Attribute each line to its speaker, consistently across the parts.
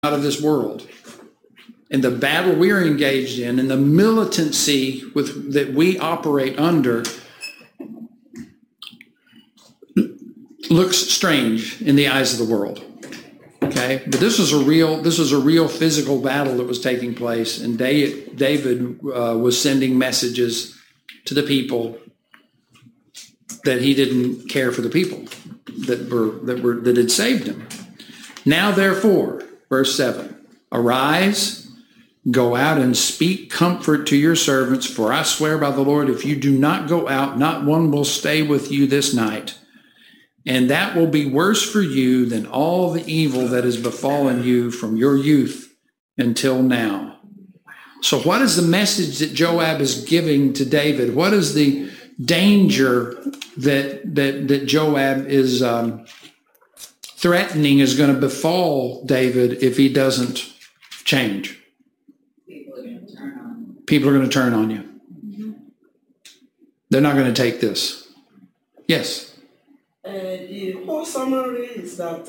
Speaker 1: out of this world. And the battle we're engaged in and the militancy that we operate under looks strange in the eyes of the world. Okay, but this was a real physical battle that was taking place, and David was sending messages to the people that he didn't care for the people that had saved him. Now, therefore, verse 7, arise, go out and speak comfort to your servants, for I swear by the Lord, if you do not go out, not one will stay with you this night. And that will be worse for you than all the evil that has befallen you from your youth until now. So what is the message that Joab is giving to David? What is the danger that Joab is threatening is going to befall David if he doesn't change? People are going to turn on you. They're not going to take this. Yes?
Speaker 2: The whole summary is that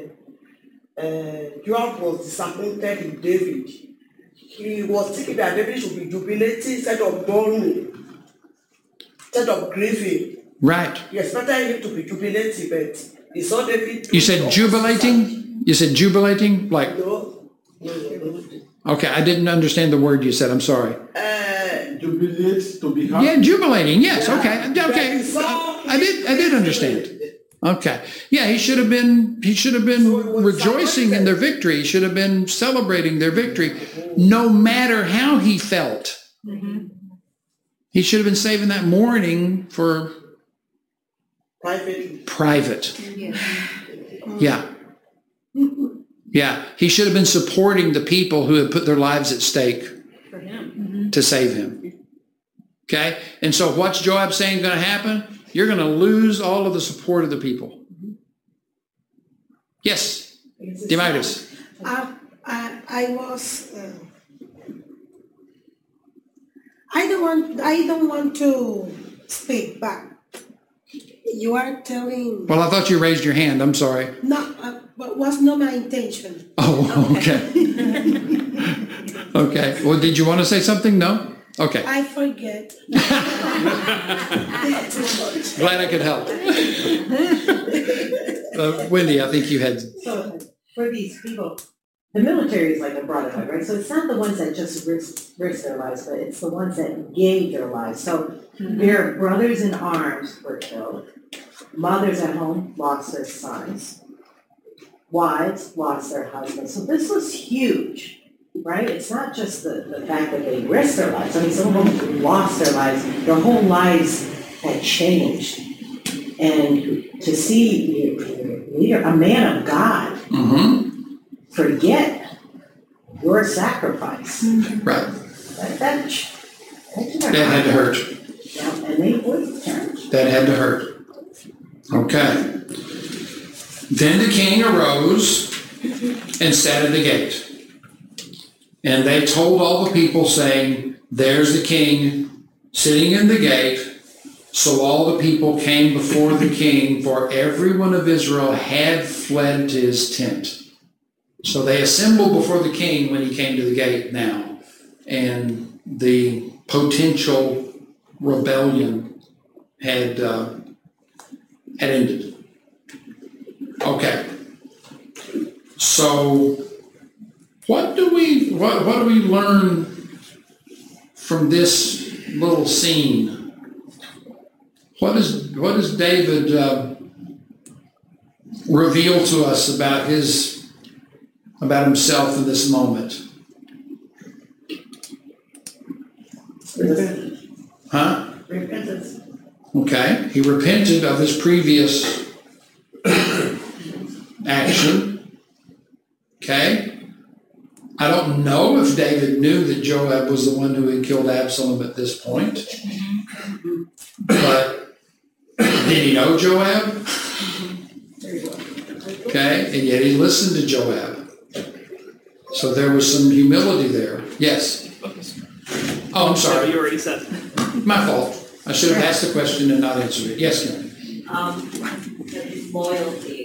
Speaker 2: Joab was disappointed in David. He was thinking that David should be jubilating instead of mourning, instead of grieving.
Speaker 1: Right.
Speaker 2: He expected him to be jubilating, but he saw David.
Speaker 1: You said jubilating? You said jubilating? Like?
Speaker 2: No.
Speaker 1: Okay, I didn't understand the word you said. I'm sorry.
Speaker 3: Jubilate, to be happy.
Speaker 1: Yeah, jubilating. Yes.
Speaker 2: Yeah.
Speaker 1: Okay. I did understand. Okay. Yeah, he should have been rejoicing in their victory. He should have been celebrating their victory, no matter how he felt. Mm-hmm. He should have been saving that mourning for private. Yeah. Yeah. He should have been supporting the people who had put their lives at stake for him to save him. Okay? And so what's Joab saying going to happen? You're going to lose all of the support of the people. Yes, Demidus.
Speaker 4: I don't want to speak back. You are telling.
Speaker 1: Well, I thought you raised your hand. I'm sorry.
Speaker 4: No, but was not my intention.
Speaker 1: Oh, okay. Okay. Well, did you want to say something? No? Okay.
Speaker 4: I forget.
Speaker 1: Glad I could help. Wendy, I think you had.
Speaker 5: So for these people, the military is like a brotherhood, right? So it's not the ones that just risk their lives, but it's the ones that gave their lives. So their brothers in arms were killed. Mothers at home lost their sons. Wives lost their husbands. So this was huge. Right? It's not just the fact that they risked their lives. I mean, some of them lost their lives. Their whole lives had changed. And to see a leader, a man of God, forget your sacrifice.
Speaker 1: Right.
Speaker 5: That
Speaker 1: had to hurt.
Speaker 5: Yeah, and they would turn.
Speaker 1: That had to hurt. Okay. Then the king arose and sat at the gate. And they told all the people, saying, there's the king sitting in the gate. So all the people came before the king, for every one of Israel had fled to his tent. So they assembled before the king when he came to the gate now. And the potential rebellion had ended. Okay. So what do we learn from this little scene? What does David reveal to us about himself in this moment? Huh?
Speaker 2: Repentance.
Speaker 1: Okay. He repented of his previous action. Okay. I don't know if David knew that Joab was the one who had killed Absalom at this point. But did he know Joab? Okay, and yet he listened to Joab. So there was some humility there. Yes? Oh, I'm sorry.
Speaker 6: You already said.
Speaker 1: My fault. I should have asked the question and not answered it. Yes, Karen.
Speaker 7: His loyalty